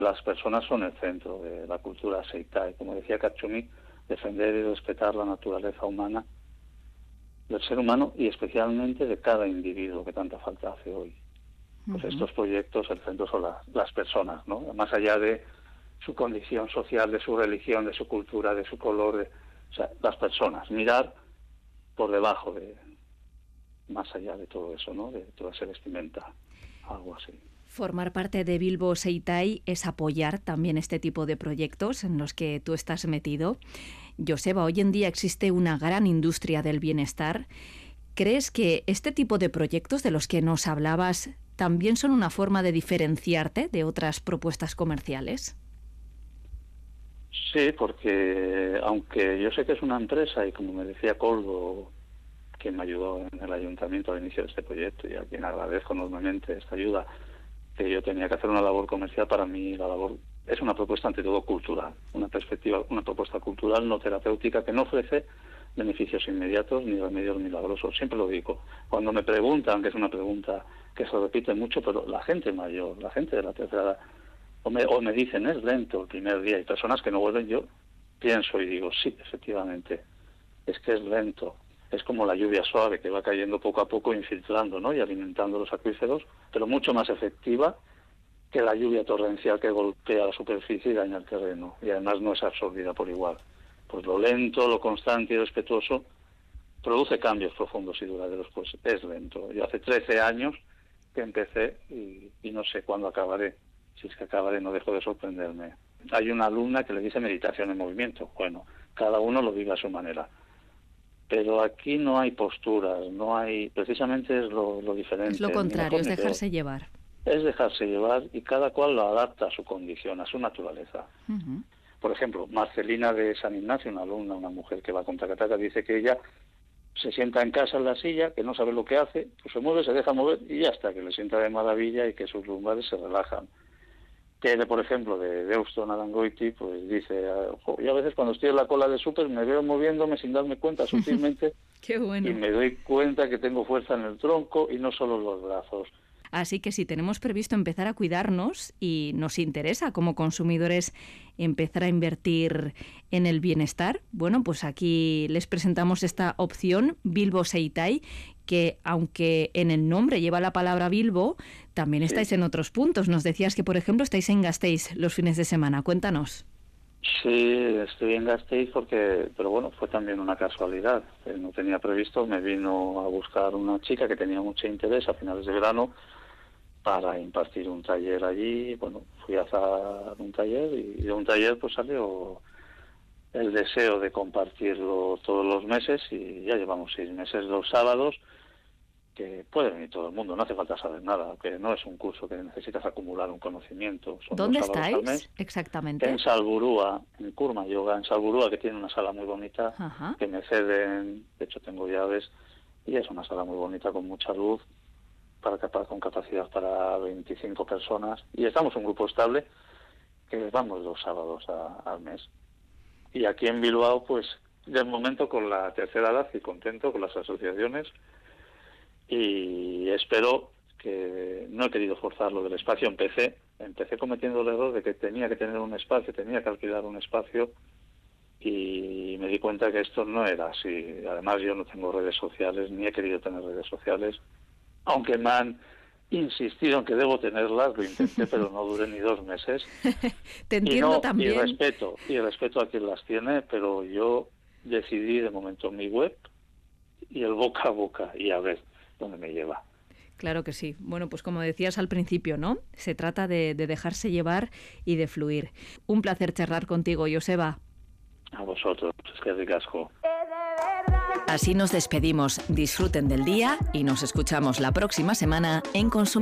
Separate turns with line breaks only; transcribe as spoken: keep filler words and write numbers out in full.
Las personas son el centro de la cultura Seitai. Como decía Katsumi, defender y respetar la naturaleza humana, del ser humano y especialmente de cada individuo que tanta falta hace hoy. Pues uh-huh. Estos proyectos, el centro son la, las personas, ¿no? Más allá de su condición social, de su religión, de su cultura, de su color, de, o sea, las personas. Mirar por debajo de, más allá de todo eso, ¿no? De toda esa vestimenta, algo así.
Formar parte de Bilbo Seitai es apoyar también este tipo de proyectos en los que tú estás metido. Joseba, hoy en día existe una gran industria del bienestar. ¿Crees que este tipo de proyectos de los que nos hablabas también son una forma de diferenciarte de otras propuestas comerciales?
Sí, porque aunque yo sé que es una empresa y como me decía Coldo, quien me ayudó en el ayuntamiento al inicio de este proyecto y a quien agradezco enormemente esta ayuda, que yo tenía que hacer una labor comercial, para mí la labor es una propuesta ante todo cultural, una perspectiva, una propuesta cultural no terapéutica que no ofrece beneficios inmediatos ni remedios milagrosos. Siempre lo digo. Cuando me preguntan, que es una pregunta que se repite mucho, pero la gente mayor, la gente de la tercera edad, o me, o me dicen, es lento el primer día, y personas que no vuelven, yo pienso y digo, sí, efectivamente, es que es lento. Es como la lluvia suave que va cayendo poco a poco, infiltrando, ¿no? Y alimentando los acuíferos, pero mucho más efectiva que la lluvia torrencial que golpea la superficie y daña el terreno. Y además no es absorbida por igual. Pues lo lento, lo constante y respetuoso produce cambios profundos y duraderos. Pues es lento. Yo hace trece años que empecé y, y no sé cuándo acabaré. Si es que acabaré, no dejo de sorprenderme. Hay una alumna que le dice meditación en movimiento. Bueno, cada uno lo vive a su manera. Pero aquí no hay posturas, no hay, precisamente es lo, lo diferente.
Es lo contrario, es dejarse
peor.
llevar.
Es dejarse llevar y cada cual lo adapta a su condición, a su naturaleza. Uh-huh. Por ejemplo, Marcelina de San Ignacio, una alumna, una mujer que va con tacataca, dice que ella se sienta en casa en la silla, que no sabe lo que hace, pues se mueve, se deja mover y ya está, que le sienta de maravilla y que sus lumbares se relajan. Que, por ejemplo, de Deusto Narangoiti, pues dice, oh, yo a veces cuando estoy en la cola de súper me veo moviéndome sin darme cuenta sutilmente.
Qué bueno.
Y me doy cuenta que tengo fuerza en el tronco y no solo en los brazos.
Así que si tenemos previsto empezar a cuidarnos y nos interesa como consumidores empezar a invertir en el bienestar, bueno, pues aquí les presentamos esta opción, Bilbo Seitai, que aunque en el nombre lleva la palabra Bilbo, también estáis sí. en otros puntos. Nos decías que, por ejemplo, estáis en Gasteiz los fines de semana. Cuéntanos.
Sí, estoy en Gasteiz porque, pero bueno, fue también una casualidad. No tenía previsto, me vino a buscar una chica que tenía mucho interés a finales de verano para impartir un taller allí. Bueno, fui a hacer un taller y de un taller pues salió el deseo de compartirlo todos los meses y ya llevamos seis meses, los sábados, que puede venir todo el mundo, no hace falta saber nada, que no es un curso que necesitas acumular un conocimiento. Son
¿Dónde
dos sábados
estáis
al mes.
exactamente?
En Salburúa, en Kurma Yoga, en Salburúa, que tiene una sala muy bonita. Ajá. Que me ceden, de hecho tengo llaves, y es una sala muy bonita con mucha luz, para, para con capacidad para veinticinco personas, y estamos un grupo estable que vamos dos sábados a, al mes. Y aquí en Bilbao, pues, de momento con la tercera edad y contento con las asociaciones, y espero que no he querido forzar lo del espacio. Empecé, empecé cometiendo el error de que tenía que tener un espacio, tenía que alquilar un espacio, y me di cuenta que esto no era así. Además, yo no tengo redes sociales, ni he querido tener redes sociales, aunque me han insistido en que debo tenerlas, lo intenté, pero no duré ni dos meses.
Te entiendo
y no,
también.
Y respeto, y respeto a quien las tiene, pero yo decidí de momento mi web y el boca a boca, y a ver dónde me lleva.
Claro que sí. Bueno, pues como decías al principio, ¿no? Se trata de, de dejarse llevar y de fluir. Un placer charlar contigo, Joseba.
A vosotros, es que ricasco.
Así nos despedimos. Disfruten del día y nos escuchamos la próxima semana en Consumidor.